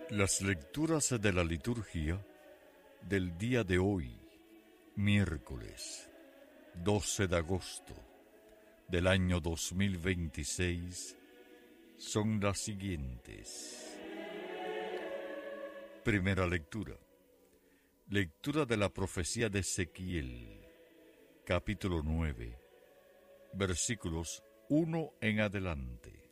Las lecturas de la liturgia del día de hoy, miércoles 12 de agosto del año 2026, son las siguientes. Primera lectura. Lectura de la profecía de Ezequiel, capítulo 9, versículos 1 en adelante.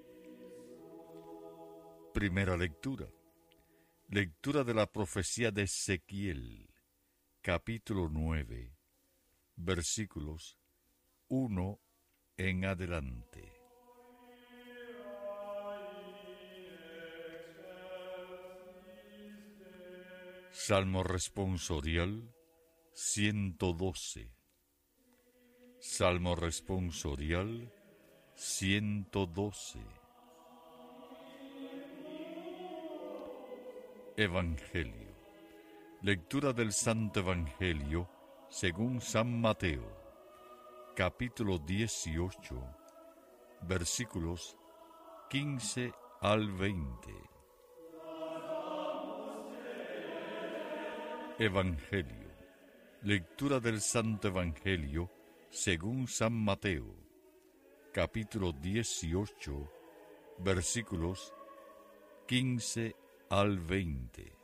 Primera lectura. Lectura de la profecía de Ezequiel, capítulo 9, versículos 1 en adelante. Salmo responsorial 112. Salmo responsorial 112. Evangelio. Lectura del Santo Evangelio según San Mateo, capítulo 18, versículos 15 al 20. Evangelio. Lectura del Santo Evangelio según San Mateo, capítulo 18, versículos 15 al 20.